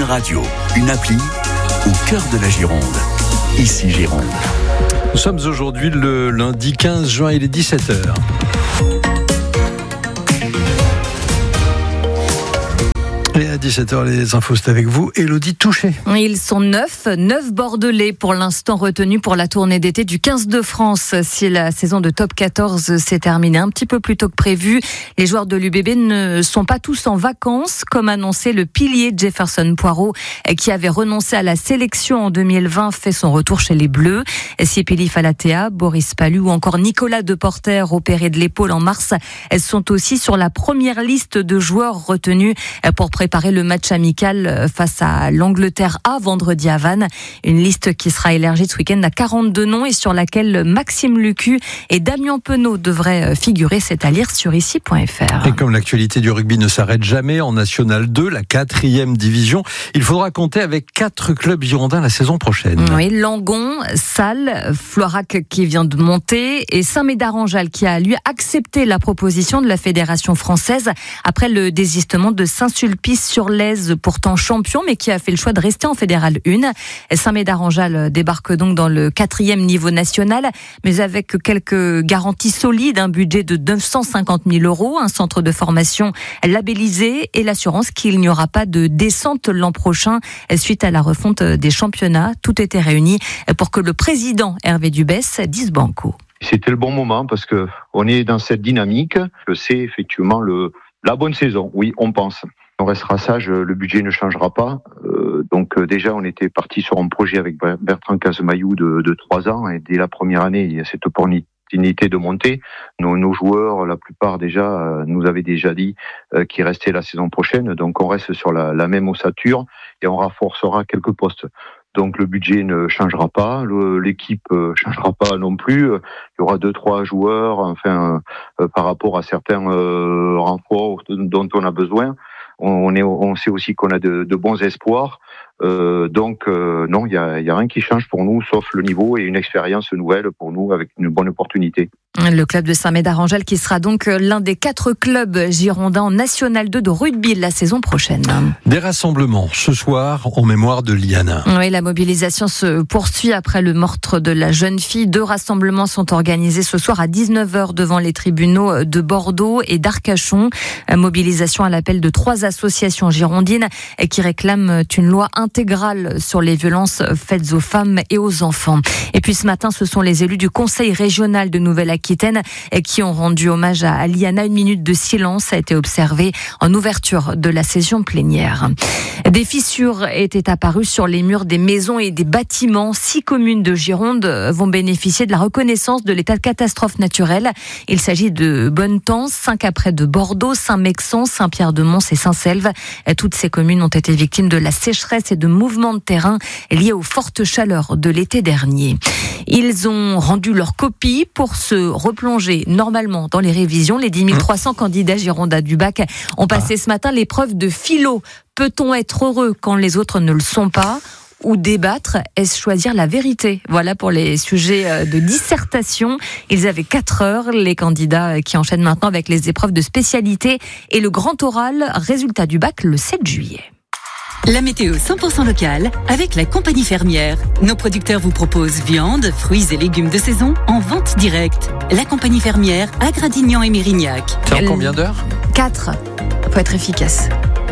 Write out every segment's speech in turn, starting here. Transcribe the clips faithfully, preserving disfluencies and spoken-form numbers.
Radio, une appli au cœur de la Gironde. Ici Gironde. Nous sommes aujourd'hui le lundi quinze juin, il est dix-sept heures. Et à dix-sept heures, les infos, c'est avec vous, Élodie Touché. Ils sont neuf, neuf Bordelais pour l'instant retenus pour la tournée d'été du quinze de France. Si la saison de top quatorze s'est terminée un petit peu plus tôt que prévu, les joueurs de l'U B B ne sont pas tous en vacances, comme annoncé le pilier Jefferson Poirot, qui avait renoncé à la sélection en deux mille vingt, fait son retour chez les Bleus. Sipili Falatea, Boris Pallu ou encore Nicolas Deporter, opéré de l'épaule en mars, elles sont aussi sur la première liste de joueurs retenus pour préparer le match amical face à l'Angleterre A vendredi à Vannes. Une liste qui sera élargie ce week-end à quarante-deux noms et sur laquelle Maxime Lucu et Damien Penaud devraient figurer. C'est à lire sur ici point f r. Et comme l'actualité du rugby ne s'arrête jamais en National deux, la quatrième division, il faudra compter avec quatre clubs girondins la saison prochaine. Oui, Langon, Salles, Floirac qui vient de monter et Saint-Médard-en-Jalles qui a lui accepté la proposition de la Fédération française après le désistement de Saint-Sulpice-sur-Lèze, pourtant champion, mais qui a fait le choix de rester en Fédéral un. Saint-Médard-en-Jalles débarque donc dans le quatrième niveau national, mais avec quelques garanties solides, un budget de neuf cent cinquante mille euros, un centre de formation labellisé et l'assurance qu'il n'y aura pas de descente l'an prochain suite à la refonte des championnats. Tout était réuni pour que le président Hervé Dubès dise banco. C'était le bon moment parce que on est dans cette dynamique. C'est effectivement le, la bonne saison. Oui, on pense. On restera sage, le budget ne changera pas. Euh, donc euh, déjà, on était parti sur un projet avec Bertrand Casemaillou de, de trois ans et dès la première année, il y a cette opportunité de monter. Nos, nos joueurs, la plupart déjà, euh, nous avaient déjà dit euh, qu'ils restaient la saison prochaine. Donc on reste sur la, la même ossature et on renforcera quelques postes. Donc le budget ne changera pas, le, l'équipe ne changera pas non plus. Il y aura deux, trois joueurs, enfin, euh, par rapport à certains euh, renforts dont on a besoin. On, est, on sait aussi qu'on a de, de bons espoirs. Euh, donc euh, non, il y a, y a rien qui change pour nous, sauf le niveau et une expérience nouvelle pour nous avec une bonne opportunité. Le club de Saint-Médard-en-Jalles qui sera donc l'un des quatre clubs girondins en National deux de rugby la saison prochaine. Des rassemblements ce soir en mémoire de Liana. Oui, la mobilisation se poursuit après le meurtre de la jeune fille. Deux rassemblements sont organisés ce soir à dix-neuf heures devant les tribunaux de Bordeaux et d'Arcachon. Mobilisation à l'appel de trois associations girondines qui réclament une loi intégrale sur les violences faites aux femmes et aux enfants. Et puis ce matin, ce sont les élus du Conseil régional de Nouvelle-Aquitaine qui ont rendu hommage à Liana. Une minute de silence a été observée en ouverture de la session plénière. Des fissures étaient apparues sur les murs des maisons et des bâtiments. Six communes de Gironde vont bénéficier de la reconnaissance de l'état de catastrophe naturelle. Il s'agit de Bonnetemps, cinq après de Bordeaux, Saint-Mexan, Saint-Pierre-de-Mons et Saint-Selve. Toutes ces communes ont été victimes de la sécheresse et de mouvements de terrain liés aux fortes chaleurs de l'été dernier. Ils ont rendu leur copie pour se replonger normalement dans les révisions. Les dix mille trois cents candidats girondins du bac ont passé ce matin l'épreuve de philo. Peut-on être heureux quand les autres ne le sont pas ? Ou débattre, est-ce choisir la vérité ? Voilà pour les sujets de dissertation. Ils avaient quatre heures, les candidats qui enchaînent maintenant avec les épreuves de spécialité et le grand oral, résultat du bac le sept juillet. La météo cent pour cent locale avec la compagnie fermière. Nos producteurs vous proposent viande, fruits et légumes de saison en vente directe. La compagnie fermière à Gradignan et Mérignac. C'est en combien d'heures ? quatre. Faut être efficace.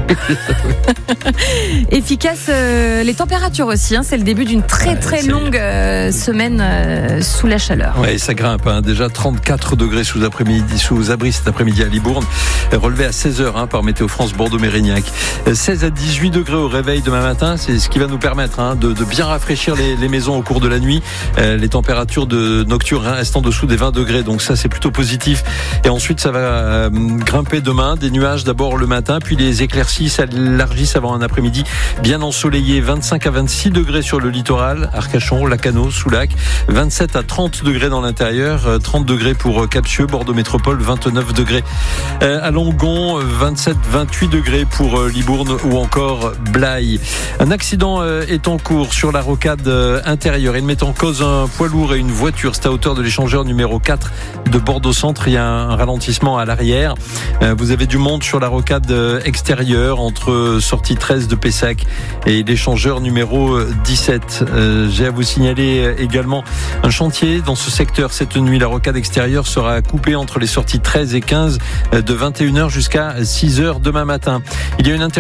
Efficace, euh, les températures aussi, hein, c'est le début d'une très ouais, très c'est... longue euh, semaine euh, sous la chaleur. Oui, ça grimpe, hein, déjà trente-quatre degrés sous, après-midi, sous abri cet après-midi à Libourne, relevé à seize heures hein, par Météo France Bordeaux-Mérignac. seize à dix-huit degrés au réveil demain matin, c'est ce qui va nous permettre hein, de, de bien rafraîchir les, les maisons au cours de la nuit. Euh, les températures de nocturnes restent en dessous des vingt degrés, donc ça c'est plutôt positif. Et ensuite ça va euh, grimper demain, des nuages d'abord le matin, puis les éclaircies s'élargissent avant un après-midi bien ensoleillé. Vingt-cinq à vingt-six degrés sur le littoral, Arcachon, Lacanau, Soulac. vingt-sept à trente degrés dans l'intérieur, trente degrés pour Capsieux, Bordeaux Métropole, vingt-neuf degrés à Langon, vingt-sept à vingt-huit degrés pour Libourne ou encore Blaye. Un accident est en cours sur la rocade intérieure. Il met en cause un poids lourd et une voiture. C'est à hauteur de l'échangeur numéro quatre de Bordeaux Centre. Il y a un ralentissement à l'arrière. Vous avez du monde sur la rocade extérieure. l'heure entre sortie treize de Pessac et l'échangeur numéro dix-sept. Euh, j'ai à vous signaler également un chantier dans ce secteur cette nuit. La rocade extérieure sera coupée entre les sorties treize et quinze de vingt et une heures jusqu'à six heures demain matin. Il y a une